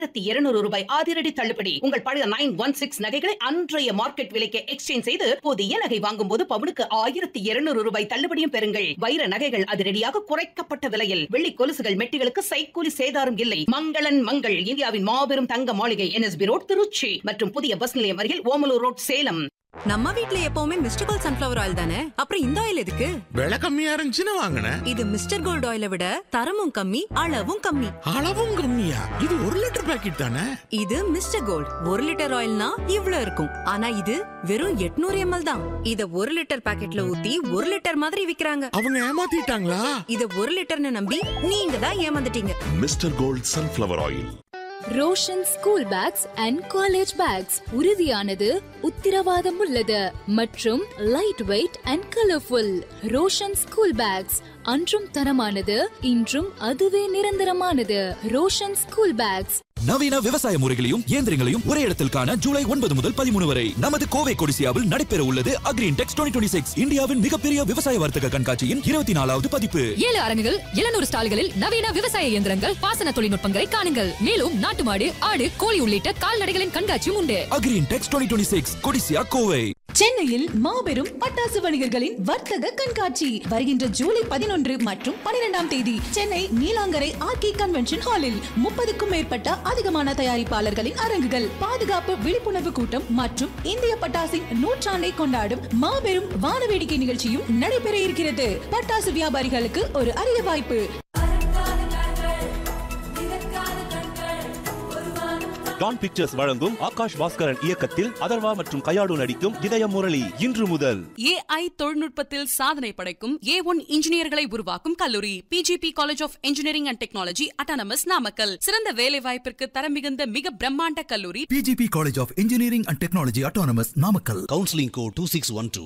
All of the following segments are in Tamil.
ரூபாய் அதிரடி தள்ளுபடி. உங்கள் பழைய 916 நகைகளை அன்றைய மார்க்கெட் விலைக்கு எக்ஸ்சேஞ்ச் செய்து புதிய நகை வாங்கும் போது பவுனுக்கு 1200 ரூபாய் தள்ளுபடியும் பெறுங்கள். வைர நகைகள் அதிரடியாக குறைக்கப்பட்ட விலையில். வெள்ளி கொலுசுகள் மெட்டிகளுக்கு சைக்கூலி சேதாரம் இல்லை. மங்களன் மங்கள், இந்தியாவின் மாபெரும் தங்க மாளிகை, NSB ரோட், திருச்சி மற்றும் புதிய பஸ் நிலையம் அருகில் ஓமலூர் ரோட், சேலம். நம்ம வீட்ல எப்பவுமே மிஸ்டர் கோல்ட் சன்ஃபிளவர் ஆயில் தானே, அப்புறம் இந்த ஆயில் எதுக்கு? விலை கம்மியா இருந்துச்சுன்னு வாங்கினேன். இது மிஸ்டர் கோல்ட் ஆயிலை விட தரமும் கம்மி, அளவும் கம்மி. அளவும் கம்மியா? இது 1 லிட்டர் பாக்கெட் தானே. இது மிஸ்டர் கோல்ட் 1 லிட்டர் ஆயில்னா இவ்ளோ இருக்கும். ஆனா இது வெறும் 800 ml தான். இத 1 லிட்டர் பாக்கெட்ல ஊத்தி 1 லிட்டர் மாதிரி விக்கிறாங்க. அவங்க ஏமாத்திட்டாங்களா? இத 1 லிட்டர்னு நம்பி நீங்க தான் ஏமாந்துட்டீங்க. Mister gold sunflower oil. Roshan school packs and college bags உறுதியானது, உத்திரவாதம் உள்ளது மற்றும் light weight and colourful. Roshan school packs அன்றும் தரமானது, இன்றும் அதுவே நிரந்தரமானது. Roshan school packs. நவீன விவசாய முறைகளையும் இயந்திரங்களையும் ஒரே இடத்தில் காண ஜூலை 9 முதல் 13 வரை நமது கோவை கொடிசியாவில் நடைபெற உள்ளது அக்ரின்டெக்ஸ் 2026, இந்தியாவின் மிகப்பெரிய விவசாய வர்த்தக கண்காட்சியின் 24வது பதிப்பு. 7 அரங்குகள், 700 ஸ்டால்களில் நவீன விவசாய இயந்திரங்கள், பாசன தொழில்நுட்பங்களை காணுங்கள். மேலும் நாட்டு மாடு, ஆடு, கோழி உள்ளிட்ட கால்நடைகளின் கண்காட்சியும் உண்டு. அக்ரின்டெக்ஸ் 2026, கொடிசியா, கோவை. சென்னையில் மாபெரும் பட்டாசு வணிகர்களின் வர்த்தக கண்காட்சி வருகின்ற ஜூலை 11 மற்றும் 12ஆம் தேதி சென்னை நீலாங்கரை ஆர்கே கன்வென்ஷன் ஹாலில் 30க்கும் மேற்பட்ட அதிகமான தயாரிப்பாளர்களின் அரங்குகள், பாதுகாப்பு விழிப்புணர்வு கூட்டம் மற்றும் இந்திய பட்டாசின் நூற்றாண்டை கொண்டாடும் மாபெரும் வானவேடிக்கை நிகழ்ச்சியும் நடைபெற இருக்கிறது. பட்டாசு வியாபாரிகளுக்கு ஒரு அரிய வாய்ப்பு. டான் பிக்சர்ஸ் வழங்கும் ஆகாஷ் பாஸ்கரன் இயக்கத்தில் அதர்வா மற்றும் கயாடு நடிக்கும் இதய முரளி இன்று முதல். AI தொழில்நுட்பத்தில் சாதனை படைக்கும் A1 இன்ஜினியர்களை உருவாக்கும் கல்லூரி PGP college of engineering and technology, autonomous, Namakkal. சிறந்த வேலை வாய்ப்பிற்கு தரம் மிகுந்த மிக பிரம்மாண்ட கல்லூரி PGP college of engineering and technology, autonomous, Namakkal. Counselling code 2612.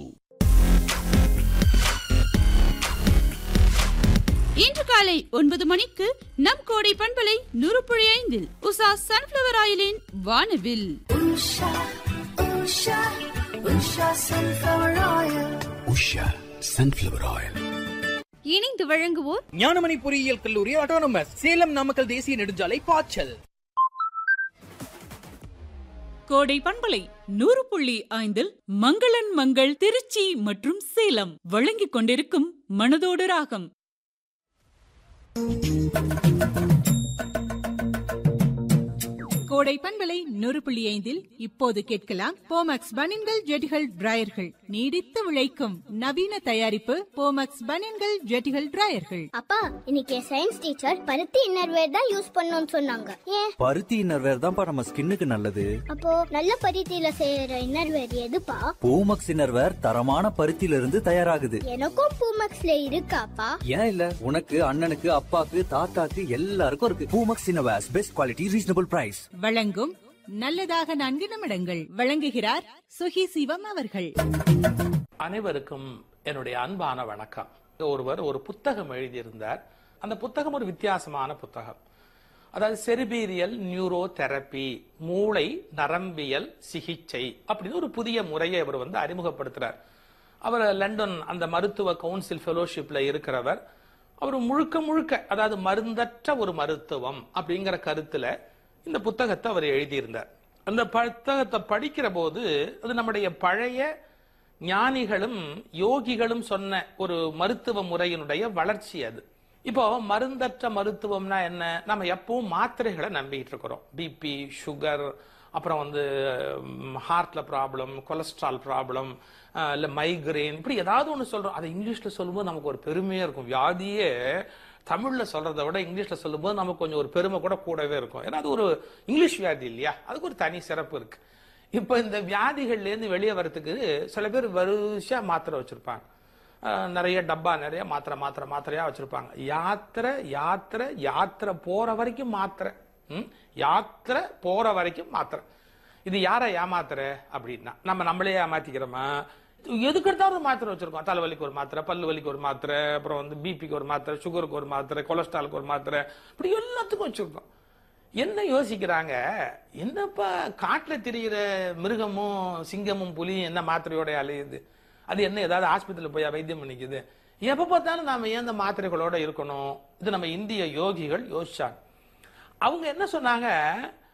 இன்று காலை 9 மணிக்கு நம் கோடை பண்பலை 100.5 உஷா சன்ஃபிளவர் ஆயிலின் வானவில். Usha sunflower oil. இணைந்து வழங்குவோர் ஞானமணி பொறியியல் கல்லூரி, அட்டானமஸ், சேலம், நாமக்கல் தேசிய நெடுஞ்சாலை, பாய்ச்சல். கோடை பண்பலை 100.5 மங்களன் மங்கள் திருச்சி மற்றும் சேலம் வழங்கிக் கொண்டிருக்கும் மனதோடு ராகம். கோடை பண்பலை 100.5 இப்போது கேட்கலாம் போமக்ஸ் பனியன்கள், ஜெட்டிகள், டிராயர்கள். நீடித்து உழைக்கும் நவீன தயாரிப்பு போமக்ஸ் பனியன்கள், ஜெட்டிகள், டிராயர்கள். அப்பா, இன்னைக்கு சயின்ஸ் டீச்சர் பருத்தி இன்னர்வேர் தான் யூஸ் பண்ணணும்னு சொன்னாங்க. ஏன்? பருத்தி இன்னர்வேர் தான் நம்ம ஸ்கின்னுக்கு நல்லது. அப்போ நல்ல பருத்தியில செய்யற இன்னர்வேர் எதுப்பா? பூமக்ஸ் இன்னர்வேர் தரமான பருத்தியில இருந்து தயாராகுது. எனக்கும் பூமக்ஸ்ல இருக்காப்பா? ஏன் இல்ல, உனக்கு, அண்ணனுக்கு, அப்பாக்கு, தாத்தாக்கு எல்லாருக்கும் இருக்கு. Poomex innerwear, best quality, reasonable price. வழங்கும் நல்லதாக 4 நிமிடங்கள். வழங்குகிறார் சுகி சிவம் அவர்கள். அனைவருக்கும் என்னுடைய அன்பான வணக்கம். ஒருவர் ஒரு புத்தகம் எழுதியிருந்தார். அந்த புத்தகம் ஒரு வித்தியாசமான புத்தகம். அதாவது செரிபீரியல் நியூரோ தெரப்பி, மூளை நரம்பியல் சிகிச்சை அப்படின்னு ஒரு புதிய முறையை அவர் அறிமுகப்படுத்துறார். அவர் லண்டன் அந்த மருத்துவ கவுன்சில் ஃபெலோஷிப்ல இருக்கிறவர். அவர் முழுக்க அதாவது மருந்தற்ற ஒரு மருத்துவம் அப்படிங்கிற கருத்துல இந்த புத்தகத்தை அவர் எழுதியிருந்தார். அந்த புத்தகத்தை படிக்கிற போது அது நம்முடைய பழைய ஞானிகளும் யோகிகளும் சொன்ன ஒரு மருத்துவ முறையினுடைய வளர்ச்சி. அது இப்போ மருந்தற்ற மருத்துவம்னா என்ன? நம்ம எப்பவும் மாத்திரைகளை நம்பிட்டு இருக்கிறோம். பிபி, சுகர், அப்புறம் ஹார்ட்ல ப்ராப்ளம், கொலஸ்ட்ரால் ப்ராப்ளம், இல்ல மைக்ரேன், இப்படி ஏதாவது ஒண்ணு சொல்றோம். அதை இங்கிலீஷ்ல சொல்லும்போது நமக்கு ஒரு பெருமையா இருக்கும். வியாதியே தமிழ்ல சொல்றதை விட இங்கிலீஷ்ல சொல்லும்போது நமக்கு கொஞ்சம் ஒரு பெருமை கூடவே இருக்கும். ஏன்னா அது ஒரு இங்கிலீஷ் வியாதி இல்லையா, அதுக்கு ஒரு தனி சிறப்பு இருக்கு. இப்ப இந்த வியாதிகள்ல இருந்து வெளியே வரதுக்கு சில பேர் வரிசையா மாத்திரை வச்சிருப்பாங்க. நிறைய டப்பா நிறைய மாத்திரையா வச்சிருப்பாங்க. யாத்திரை போற வரைக்கும் மாத்திரை. இது யாரை ஏமாத்துற அப்படின்னா நம்மளே ஏமாத்திக்கிறோமா? எதுக்கு எடுத்தாலும் மாத்திரை வச்சிருக்கோம். தலைவலிக்கு ஒரு மாத்திரை, பல்லு வலிக்கு ஒரு மாத்திரை, அப்புறம் பிபிக்கு ஒரு மாத்திரை, சுகருக்கு ஒரு மாத்திரை, கொலஸ்ட்ராலுக்கு ஒரு மாத்திரை, இப்படி எல்லாத்துக்கும் வச்சிருக்கோம். என்ன யோசிக்கிறாங்க? என்னப்பா காட்டுல திரிகிற மிருகமும் சிங்கமும் புலியும் என்ன மாத்திரையோட அலையுது? அது என்ன ஏதாவது ஆஸ்பத்திரியில போய் வைத்தியம் பண்ணிக்குது? எப்ப பார்த்தாலும் நாம ஏன் இந்த மாத்திரைகளோட இருக்கணும்? இது நம்ம இந்திய யோகிகள் யோசிச்சாங்க. அவங்க என்ன சொன்னாங்க,